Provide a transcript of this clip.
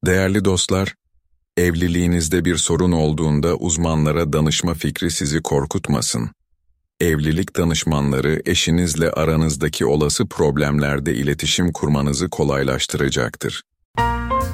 Değerli dostlar, evliliğinizde bir sorun olduğunda uzmanlara danışma fikri sizi korkutmasın. Evlilik danışmanları eşinizle aranızdaki olası problemlerde iletişim kurmanızı kolaylaştıracaktır.